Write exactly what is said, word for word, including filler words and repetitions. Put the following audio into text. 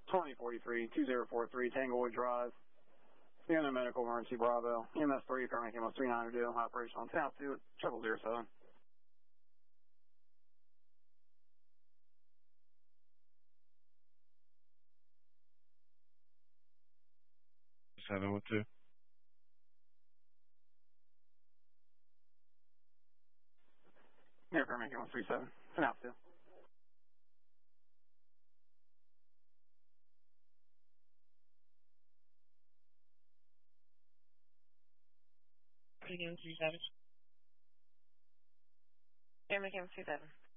twenty forty-three, two zero four three, Tanglewood Drive. Standard Medical Emergency Bravo. E M S three, paramedic ambulance three nine two, operational ten altitude, triple zero seven. seven one two. Here, paramedic ambulance three seven, ten altitude. Medium three seven. Paramedic ambulance three seven.